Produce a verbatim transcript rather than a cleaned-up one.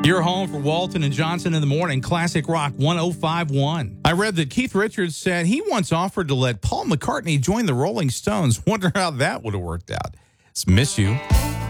You're home for Walton and Johnson in the morning, Classic Rock one oh five point one. I read that Keith Richards said he once offered to let Paul McCartney join the Rolling Stones. Wonder how that would have worked out. It's Miss You.